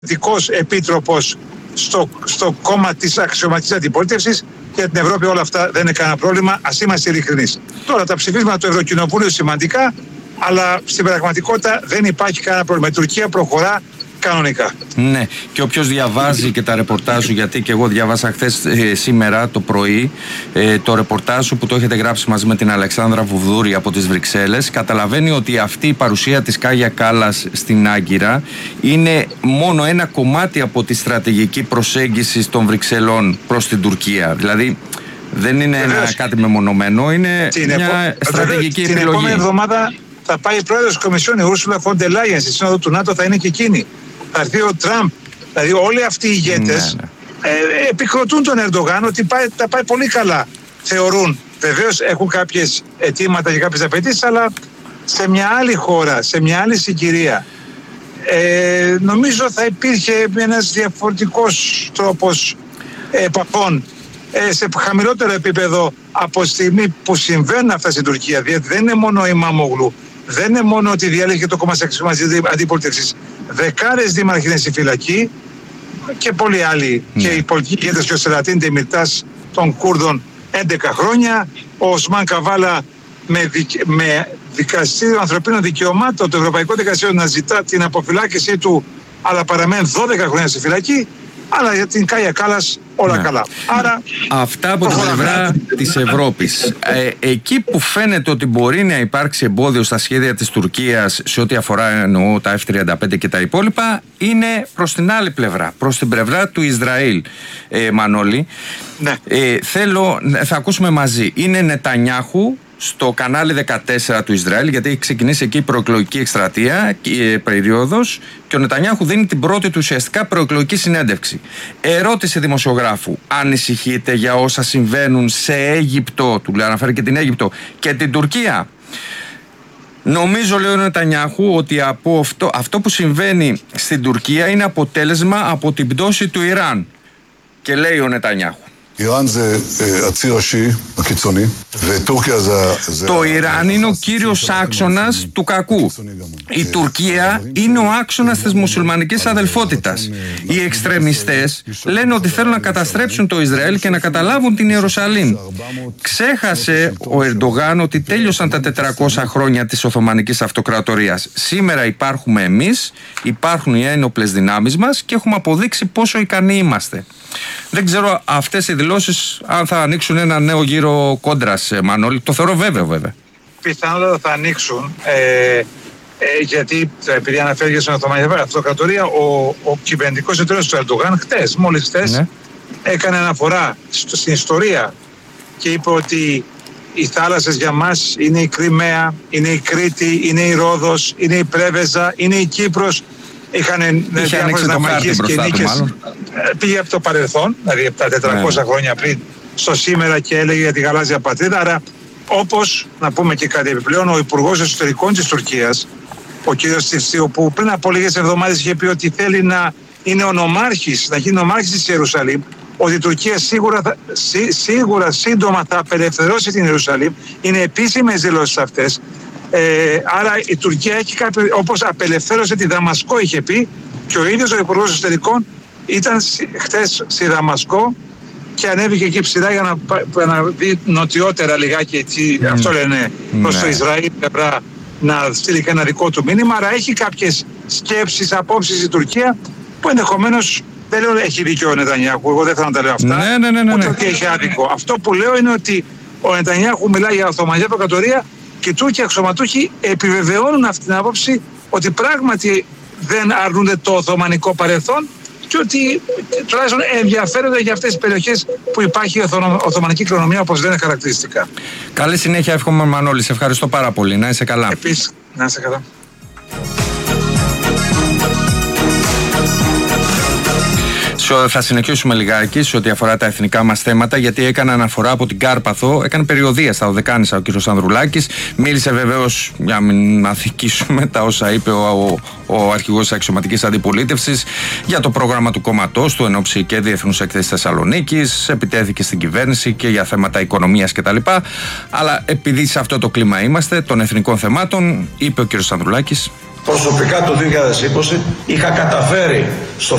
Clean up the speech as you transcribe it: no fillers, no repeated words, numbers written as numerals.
Δικός επίτροπος στο κόμμα της αξιωματικής αντιπολίτευσης. Για την Ευρώπη όλα αυτά δεν είναι κανένα πρόβλημα, ας είμαστε ειλικρινείς. Τώρα τα ψηφίσματα του Ευρωκοινοβούλου σημαντικά, αλλά στην πραγματικότητα δεν υπάρχει κανένα πρόβλημα. Η Τουρκία προχωρά κανονικά. Ναι, και όποιος διαβάζει και τα ρεπορτάζ σου, γιατί και εγώ διάβασα χθες σήμερα το πρωί το ρεπορτάζ σου που το έχετε γράψει μαζί με την Αλεξάνδρα Βουδούρη από τις Βρυξέλλες, καταλαβαίνει ότι αυτή η παρουσία της Κάγια Κάλλας στην Άγκυρα είναι μόνο ένα κομμάτι από τη στρατηγική προσέγγιση των Βρυξελών προς την Τουρκία. Δηλαδή δεν είναι κάτι μεμονωμένο, είναι μια στρατηγική επιλογή. Την επόμενη εβδομάδα θα πάει η πρόεδρος της Κομισιόν, η Ούρσουλα φον ντερ Λάιεν, στη Σύνοδο του ΝΑΤΟ, θα είναι και εκείνη. Θα έρθει ο Τραμπ. Δηλαδή όλοι αυτοί οι ηγέτες επικροτούν τον Ερντογάν ότι τα πάει πολύ καλά. Θεωρούν, βεβαίως έχουν κάποιες αιτήματα και κάποιες απαιτήσεις, αλλά σε μια άλλη χώρα, σε μια άλλη συγκυρία, νομίζω θα υπήρχε ένας διαφορετικός τρόπος επαφών σε χαμηλότερο επίπεδο από τη στιγμή που συμβαίνουν αυτά στην Τουρκία. Δηλαδή δεν είναι μόνο η Μαμόγλου, δεν είναι μόνο ότι διαλέγει το κόμμα της αξιωματικής αντιπολίτευσης. Δεκάδες δήμαρχοι είναι στη φυλακή και πολλοί άλλοι. Και οι πολιτικοί ηγέτες και ο Σελατίν Ντεμιρτάς των Κούρδων 11 χρόνια. Ο Οσμάν Καβάλα με δικαστήριο ανθρωπίνων δικαιωμάτων, το Ευρωπαϊκό Δικαστήριο να ζητά την αποφυλάκησή του, αλλά παραμένει 12 χρόνια στη φυλακή. Αλλά για την Κάγια Κάλλας όλα καλά. Άρα, αυτά από την πλευρά της Ευρώπης. Εκεί που φαίνεται ότι μπορεί να υπάρξει εμπόδιο στα σχέδια της Τουρκίας σε ό,τι αφορά εννοώ τα F-35 και τα υπόλοιπα, είναι προς την άλλη πλευρά, προς την πλευρά του Ισραήλ, Μανώλη. Ναι. Θα ακούσουμε μαζί. Είναι Νετανιάχου στο κανάλι 14 του Ισραήλ, γιατί έχει ξεκινήσει εκεί η προεκλογική εκστρατεία περίοδος, και ο Νετανιάχου δίνει την πρώτη του ουσιαστικά προεκλογική συνέντευξη. Ερώτηση δημοσιογράφου: ανησυχείτε για όσα συμβαίνουν σε Αίγυπτο, του λέει, αναφέρει και την Αίγυπτο και την Τουρκία? Νομίζω, λέει ο Νετανιάχου, ότι από αυτό που συμβαίνει στην Τουρκία είναι αποτέλεσμα από την πτώση του Ιράν. Και λέει ο Νετανιάχου: το Ιράν είναι ο κύριος άξονας του κακού. Η Τουρκία είναι ο άξονας της μουσουλμανικής αδελφότητας. Οι εξτρεμιστές λένε ότι θέλουν να καταστρέψουν το Ισραήλ και να καταλάβουν την Ιερουσαλήμ. Ξέχασε ο Ερντογάν ότι τέλειωσαν τα 400 χρόνια της Οθωμανικής Αυτοκρατορίας. Σήμερα υπάρχουμε εμείς, υπάρχουν οι ένοπλες δυνάμεις μας και έχουμε αποδείξει πόσο ικανοί είμαστε. Δεν ξέρω αυτές οι δηλώσεις αν θα ανοίξουν ένα νέο γύρο κόντρας, Μανώλη. Το θεωρώ βέβαια. Πιθανότατα θα ανοίξουν, γιατί επειδή αναφέρει στην Οθωμανική Αυτοκρατορία, ο κυβερνητικός εταίρος του Ερντογάν μόλις χτες, έκανε αναφορά στην ιστορία και είπε ότι οι θάλασσες για μας είναι η Κριμαία, είναι η Κρήτη, είναι η Ρόδος, είναι η Πρέβεζα, είναι η Κύπρος. Είχαν διάφορες ναυμαγίες και νίκες. Πήγε από το παρελθόν, δηλαδή από τα 400 χρόνια πριν, στο σήμερα, και έλεγε για τη γαλάζια πατρίδα. Άρα, όπως να πούμε και κάτι επιπλέον, ο Υπουργός Εσωτερικών της Τουρκίας, ο κ. Τσιφτίου, που πριν από λίγες εβδομάδες είχε πει ότι θέλει να είναι ο νομάρχης, να γίνει νομάρχης της Ιερουσαλήμ, ότι η Τουρκία σίγουρα σύντομα θα απελευθερώσει την Ιερουσαλήμ. Είναι επίσημες δηλώσεις αυτές. Άρα η Τουρκία έχει όπως απελευθέρωσε τη Δαμασκό, είχε πει, και ο ίδιος ο Υπουργός Εσωτερικών ήταν χτες στη Δαμασκό και ανέβηκε εκεί ψηλά για να δει νοτιότερα λιγάκι, έτσι, αυτό λένε, προς το Ισραήλ, να στείλει και ένα δικό του μήνυμα. Άρα έχει κάποιες σκέψεις, απόψεις η Τουρκία που ενδεχομένως, δεν λέω έχει δίκιο ο Νετανιάχου, εγώ δεν θέλω να τα λέω αυτά, ούτε ότι έχει άδικο. Αυτό που λέω είναι ότι ο Νετανιάχου μιλάει για Οθωμανική Αυτοκρατορία και οι Τούρκοι αξιωματούχοι επιβεβαιώνουν αυτή την άποψη, ότι πράγματι δεν αρνούνται το Οθωμανικό παρελθόν και ότι τουλάχιστον ενδιαφέρονται για αυτές τις περιοχές που υπάρχει η Οθωμανική κληρονομιά, όπως λένε χαρακτηριστικά. Καλή συνέχεια, εύχομαι, Μανώλη. Σε ευχαριστώ πάρα πολύ. Να είσαι καλά. Επίσης, να είσαι καλά. Θα συνεχίσουμε λιγάκι σε ό,τι αφορά τα εθνικά μας θέματα, γιατί έκανε αναφορά από την Κάρπαθο, έκανε περιοδεία στα Οδεκάνησα ο κ. Ανδρουλάκης. Μίλησε βεβαίως, για να μην αθικήσουμε τα όσα είπε ο αρχηγός της αξιωματικής αντιπολίτευσης, για το πρόγραμμα του κόμματός του εν ώψη και Διεθνούς Εκθέσεις Θεσσαλονίκης. Επιτέθηκε στην κυβέρνηση και για θέματα οικονομίας κτλ. Αλλά επειδή σε αυτό το κλίμα είμαστε των εθνικών θεμάτων, είπε ο κ. Ανδρουλάκης. προσωπικά το 2020 είχα καταφέρει στο